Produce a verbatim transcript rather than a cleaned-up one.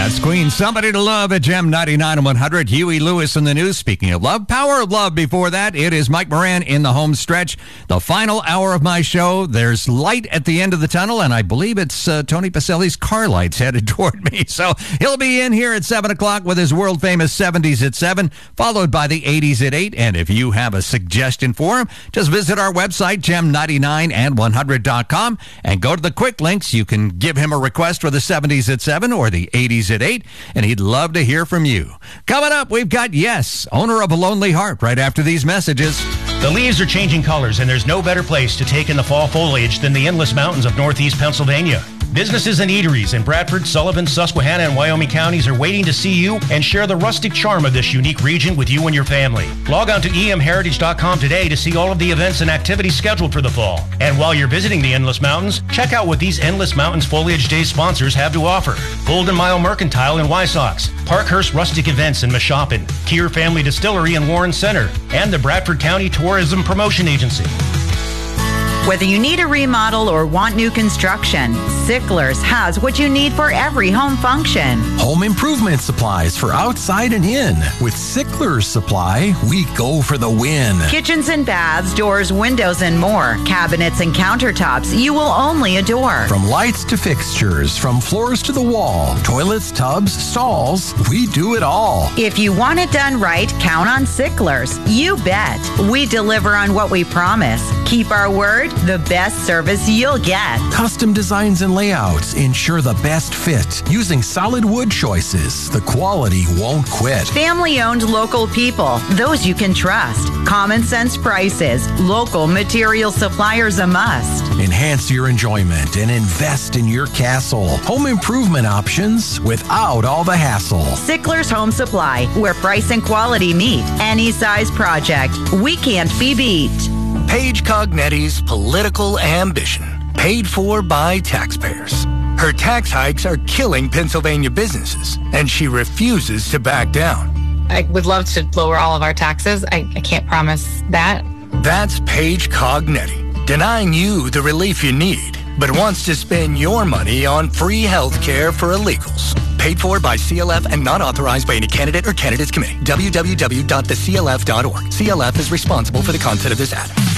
That's Queen, Somebody to Love at Gem ninety-nine and one hundred. Huey Lewis in the news. Speaking of love, Power of Love before that. It is Mike Moran in the home stretch. The final hour of my show. There's light at the end of the tunnel, and I believe it's uh, Tony Pacelli's car lights headed toward me. So he'll be in here at seven o'clock with his world-famous seventies at seven, followed by the eighties at eight. And if you have a suggestion for him, just visit our website, gem ninety-nine and one hundred dot com, and go to the quick links. You can give him a request for the seventies at seven or the eighties at eight, and he'd love to hear from you. Coming up, we've got Yes, owner of a Lonely Heart, right after these messages. The leaves are changing colors, and there's no better place to take in the fall foliage than the endless mountains of northeast Pennsylvania. Businesses and eateries in Bradford, Sullivan, Susquehanna, and Wyoming counties are waiting to see you and share the rustic charm of this unique region with you and your family. Log on to e m heritage dot com today to see all of the events and activities scheduled for the fall. And while you're visiting the Endless Mountains, check out what these Endless Mountains Foliage Day sponsors have to offer. Golden Mile Mercantile in Wysox, Parkhurst Rustic Events in Mashopin, Keir Family Distillery in Warren Center, and the Bradford County Tourism Promotion Agency. Whether you need a remodel or want new construction, Sickler's has what you need for every home function. Home improvement supplies for outside and in. With Sickler's Supply, we go for the win. Kitchens and baths, doors, windows, and more. Cabinets and countertops you will only adore. From lights to fixtures, from floors to the wall, toilets, tubs, stalls, we do it all. If you want it done right, count on Sickler's. You bet. We deliver on what we promise. Keep our word. The best service you'll get. Custom designs and layouts ensure the best fit. Using solid wood choices, the quality won't quit. Family-owned local people, those you can trust. Common sense prices. Local material suppliers a must. Enhance your enjoyment and invest in your castle. Home improvement options without all the hassle. Sickler's Home Supply, where price and quality meet. Any size project, we can't be beat. Paige Cognetti's political ambition, paid for by taxpayers. Her tax hikes are killing Pennsylvania businesses, and she refuses to back down. I would love to lower all of our taxes. I, I can't promise that. That's Paige Cognetti, denying you the relief you need, but wants to spend your money on free health care for illegals. Paid for by C L F and not authorized by any candidate or candidates committee. w w w dot the c l f dot org. C L F is responsible for the content of this ad.